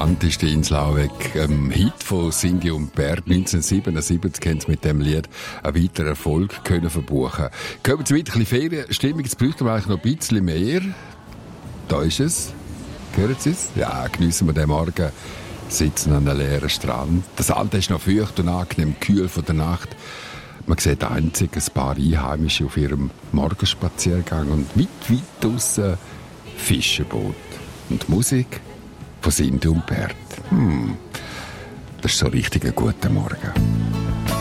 bekannteste Insel Auweg. Hit von Cindy und Bert 1977 haben sie mit dem Lied einen weiteren Erfolg können verbuchen. Kommen Sie mit ein bisschen Ferienstimmung, jetzt bräuchten wir eigentlich noch ein bisschen mehr. Da ist es. Hören Sie es? Ja, geniessen wir den Morgen. Sitzen an einem leeren Strand. Das Alte ist noch feucht und angenehm kühl von der Nacht. Man sieht einzig ein paar Einheimische auf ihrem Morgenspaziergang und weit draussen Fischenboot. Und Musik von Cindy und Bert. Das ist so richtig ein guter Morgen.